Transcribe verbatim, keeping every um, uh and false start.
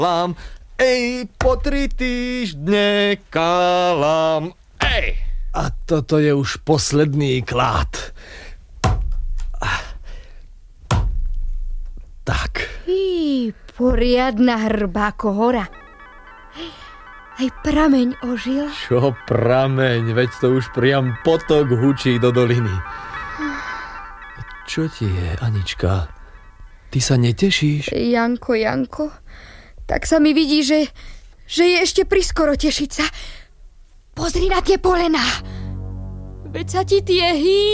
Lám, ej, po tri týždne kalám, ej! A toto je už posledný klád. Tak. Í, poriadna hrbáko hora. Aj prameň ožil. Čo prameň, veď to už priam potok hučí do doliny. Čo ti je, Anička? Ty sa netešíš? Janko, Janko, tak sa mi vidí, že, že je ešte priskoro tešiť sa. Pozri na tie polená. Veď sa ti tie hý